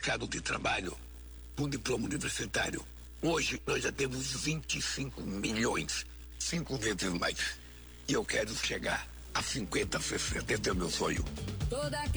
mercado de trabalho com diploma universitário. Hoje nós já temos 25 milhões, 5 vezes mais. E eu quero chegar a 50, 60, esse é o meu sonho.